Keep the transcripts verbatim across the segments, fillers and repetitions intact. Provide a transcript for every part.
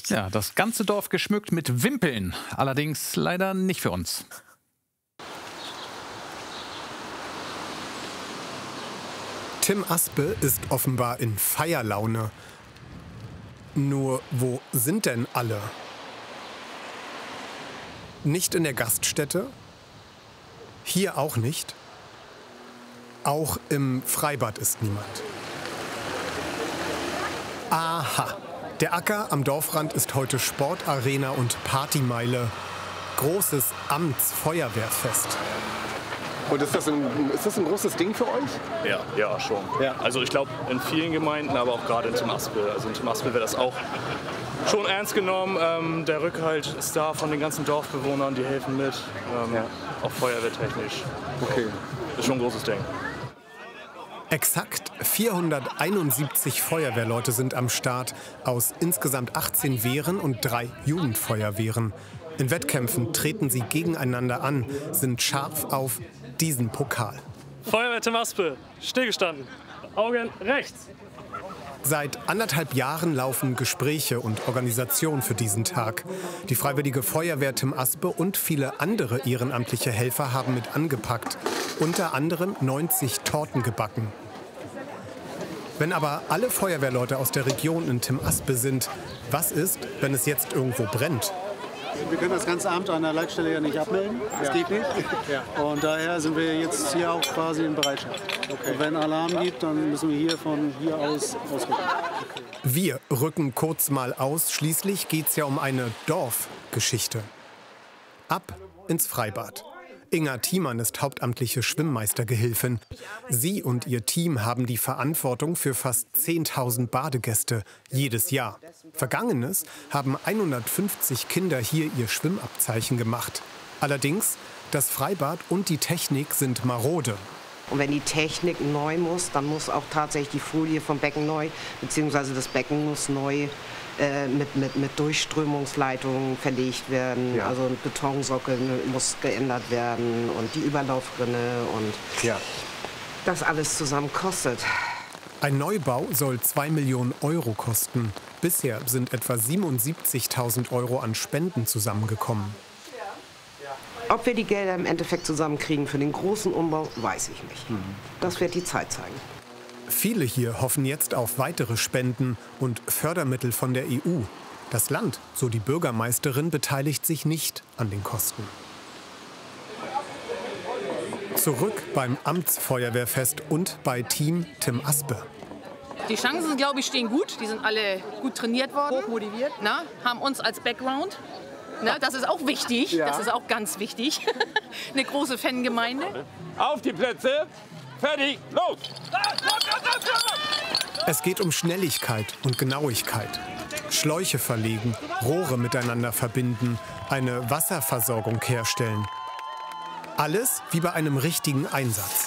Ja, das ganze Dorf geschmückt mit Wimpeln. Allerdings leider nicht für uns. Tim Aspe ist offenbar in Feierlaune. Nur, wo sind denn alle? Nicht in der Gaststätte? Hier auch nicht? Auch im Freibad ist niemand. Aha, der Acker am Dorfrand ist heute Sportarena und Partymeile. Großes Amtsfeuerwehrfest. Und ist das, ein, ist das ein großes Ding für euch? Ja, ja, schon. Ja. Also ich glaube in vielen Gemeinden, aber auch gerade in Tim Aspe. Also in Tim Aspe wird das auch schon ernst genommen. Ähm, der Rückhalt ist da von den ganzen Dorfbewohnern, die helfen mit, ähm, ja. auch feuerwehrtechnisch. Okay. Ist schon ein großes Ding. Exakt vierhunderteinundsiebzig Feuerwehrleute sind am Start aus insgesamt achtzehn Wehren und drei Jugendfeuerwehren. In Wettkämpfen treten sie gegeneinander an, sind scharf auf diesen Pokal. Feuerwehr Tim Aspe, stillgestanden, Augen rechts. Seit anderthalb Jahren laufen Gespräche und Organisation für diesen Tag. Die Freiwillige Feuerwehr Tim Aspe und viele andere ehrenamtliche Helfer haben mit angepackt. Unter anderem neunzig Torten gebacken. Wenn aber alle Feuerwehrleute aus der Region in Tim Aspe sind, was ist, wenn es jetzt irgendwo brennt? Wir können das ganze Amt an der Leitstelle ja nicht abmelden, das geht nicht. Und daher sind wir jetzt hier auch quasi in Bereitschaft. Okay. Und wenn Alarm gibt, dann müssen wir hier von hier aus ausrücken. Wir rücken kurz mal aus, schließlich geht es ja um eine Dorfgeschichte. Ab ins Freibad. Inga Thiemann ist hauptamtliche Schwimmmeistergehilfin. Sie und ihr Team haben die Verantwortung für fast zehntausend Badegäste jedes Jahr. Vergangenes haben hundertfünfzig Kinder hier ihr Schwimmabzeichen gemacht. Allerdings, das Freibad und die Technik sind marode. Und wenn die Technik neu muss, dann muss auch tatsächlich die Folie vom Becken neu, beziehungsweise das Becken muss neu äh, mit, mit, mit Durchströmungsleitungen verlegt werden. Ja. Also ein Betonsockel muss geändert werden und die Überlaufrinne und ja. das alles zusammen kostet. Ein Neubau soll zwei Millionen Euro kosten. Bisher sind etwa siebenundsiebzigtausend Euro an Spenden zusammengekommen. Ob wir die Gelder im Endeffekt zusammenkriegen für den großen Umbau, weiß ich nicht. Das wird die Zeit zeigen. Viele hier hoffen jetzt auf weitere Spenden und Fördermittel von der E U. Das Land, so die Bürgermeisterin, beteiligt sich nicht an den Kosten. Zurück beim Amtsfeuerwehrfest und bei Team Tim Aspe. Die Chancen, glaube ich, stehen gut. Die sind alle gut trainiert worden, hochmotiviert, na, haben uns als Background. Na, das ist auch wichtig, ja. das ist auch ganz wichtig. Eine große Fangemeinde. Auf die Plätze, fertig, los! Es geht um Schnelligkeit und Genauigkeit. Schläuche verlegen, Rohre miteinander verbinden, eine Wasserversorgung herstellen. Alles wie bei einem richtigen Einsatz.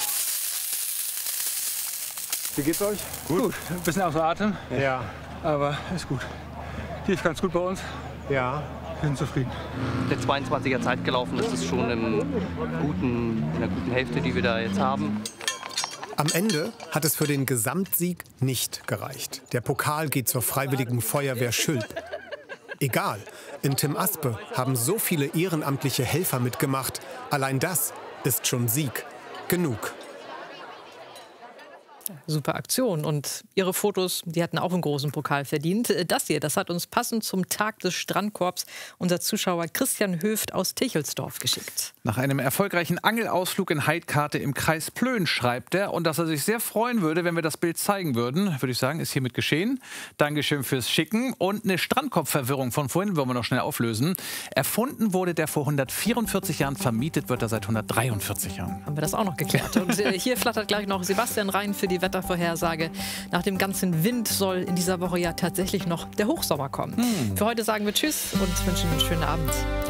Wie geht's euch? Gut. gut. Ein bisschen außer Atem. Ja. Aber ist gut. Hier ist ganz gut bei uns. Ja. Wir sind zufrieden. Der zweiundzwanziger Zeit gelaufen, das ist schon im guten, in einer guten Hälfte, die wir da jetzt haben. Am Ende hat es für den Gesamtsieg nicht gereicht. Der Pokal geht zur Freiwilligen Feuerwehr Schülp. Egal, in Tim Aspe haben so viele ehrenamtliche Helfer mitgemacht. Allein das ist schon Sieg genug. Super Aktion. Und Ihre Fotos, die hatten auch einen großen Pokal verdient. Das hier, das hat uns passend zum Tag des Strandkorbs unser Zuschauer Christian Höft aus Tichelsdorf geschickt. Nach einem erfolgreichen Angelausflug in Heidkarte im Kreis Plön schreibt er, und dass er sich sehr freuen würde, wenn wir das Bild zeigen würden, würde ich sagen, ist hiermit geschehen. Dankeschön fürs Schicken. Und eine Strandkorbverwirrung von vorhin wollen wir noch schnell auflösen. Erfunden wurde der vor hundertvierundvierzig Jahren, vermietet wird er seit hundertdreiundvierzig Jahren. Haben wir das auch noch geklärt. Und hier flattert gleich noch Sebastian rein für die Wettervorhersage. Nach dem ganzen Wind soll in dieser Woche ja tatsächlich noch der Hochsommer kommen. Hm. Für heute sagen wir Tschüss und wünschen einen schönen Abend.